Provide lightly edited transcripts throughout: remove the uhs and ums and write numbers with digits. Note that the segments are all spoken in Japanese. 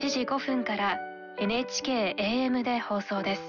時5分から NHK AM で放送です。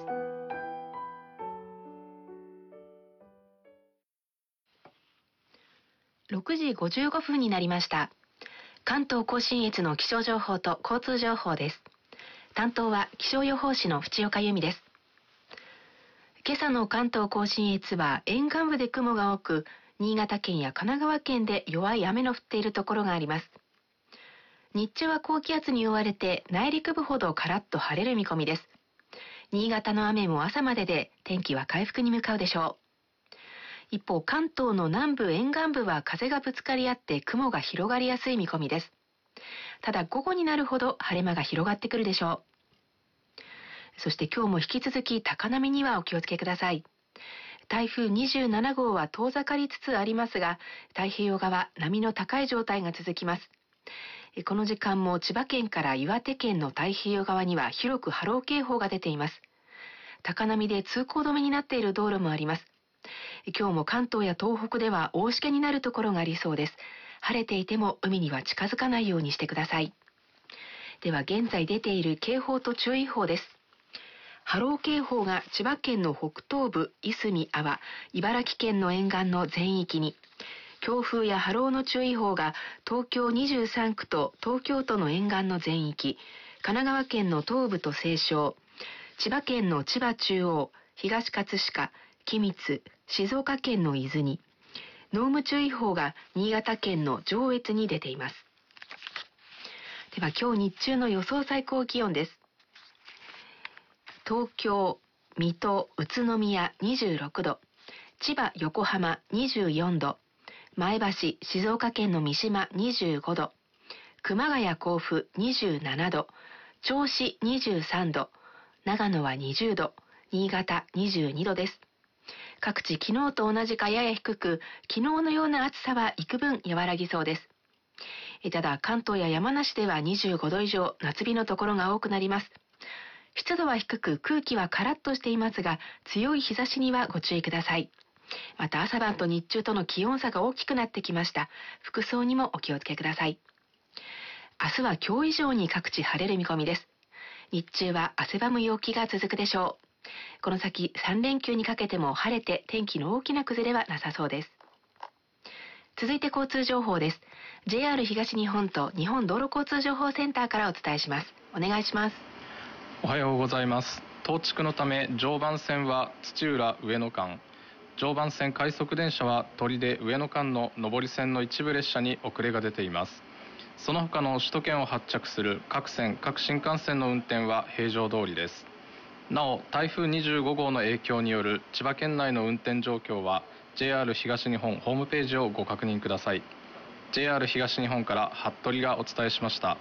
6時55分になりました。関東甲信越の気象情報と交通情報です。担当は気象予報士の淵岡由美です。今朝の関東甲信越は沿岸部で雲が多く、新潟県や神奈川県で弱い雨の降っているところがあります。日中は高気圧に覆われて内陸部ほどカラッと晴れる見込みです。新潟の雨も朝までで天気は回復に向かうでしょう。一方、関東の南部沿岸部は風がぶつかり合って雲が広がりやすい見込みです。ただ午後になるほど晴れ間が広がってくるでしょう。そして今日も引き続き高波にはお気をつけください。台風27号は遠ざかりつつありますが、太平洋側波の高い状態が続きます。この時間も千葉県から岩手県の太平洋側には広く波浪警報が出ています。高波で通行止めになっている道路もあります。今日も関東や東北では大しけになるところがありそうです。晴れていても海には近づかないようにしてください。では現在出ている警報と注意報です。波浪警報が千葉県の北東部、いすみ、安房、茨城県の沿岸の全域に、強風や波浪の注意報が東京23区と東京都の沿岸の全域、神奈川県の東部と西湘、千葉県の千葉中央、東葛飾、君津、静岡県の伊豆に、濃霧注意報が新潟県の上越に出ています。では今日日中の予想最高気温です。東京、水戸、宇都宮26度、千葉、横浜24度、前橋、静岡県の三島25度、熊谷、甲府27度、銚子23度、長野は20度、新潟22度です。各地昨日と同じかやや低く、昨日のような暑さは幾分和らぎそうです。ただ関東や山梨では25度以上、夏日のところが多くなります。湿度は低く空気はカラッとしていますが、強い日差しにはご注意ください。また朝晩と日中との気温差が大きくなってきました。服装にもお気をつけください。明日は今日以上に各地晴れる見込みです。日中は汗ばむ陽気が続くでしょう。この先3連休にかけても晴れて天気の大きな崩れはなさそうです。続いて交通情報です。JR 東日本と日本道路交通情報センターからお伝えします。お願いします。 おはようございます。当地のため常磐線は土浦上野間、常磐線快速電車は取手上野間の上り線の一部列車に遅れが出ています。その他の首都圏を発着する各線各新幹線の運転は平常通りです。なお台風25号の影響による千葉県内の運転状況は JR 東日本ホームページをご確認ください。 JR 東日本から服部がお伝えしました。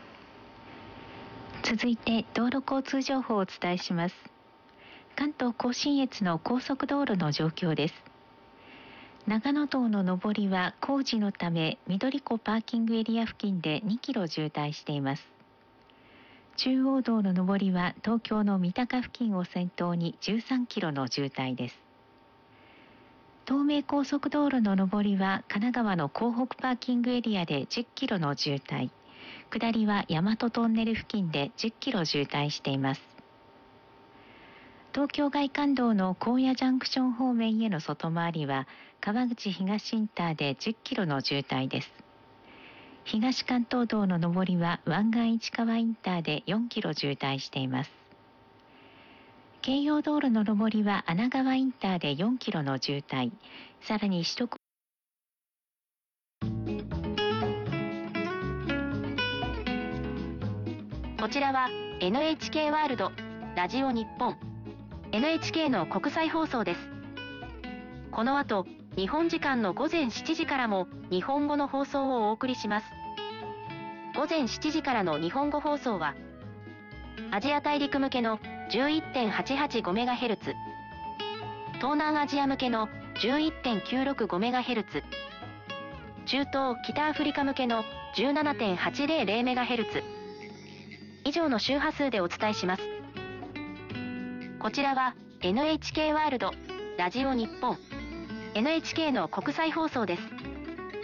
続いて道路交通情報をお伝えします。関東甲信越の高速道路の状況です。長野道の上りは工事のため緑湖パーキングエリア付近で2キロ渋滞しています。中央道の上りは東京の三鷹付近を先頭に13キロの渋滞です。東名高速道路の上りは神奈川の港北パーキングエリアで10キロの渋滞、下りは大和トンネル付近で10キロ渋滞しています。東京外環道の高野ジャンクション方面への外回りは川口東インターで10キロの渋滞です。東関東道の上りは湾岸市川インターで4キロ渋滞しています。京葉道路の上りは穴川インターで4キロの渋滞、さらに首都こちらは NHK ワールドラジオ日本 NHK の国際放送です。この後日本時間の午前7時からも日本語の放送をお送りします。午前7時からの日本語放送はアジア大陸向けの 11.885MHz、 東南アジア向けの 11.965MHz、 中東北アフリカ向けの 17.800MHz 以上の周波数でお伝えします。こちらは NHK ワールドラジオ日本 NHK の国際放送です。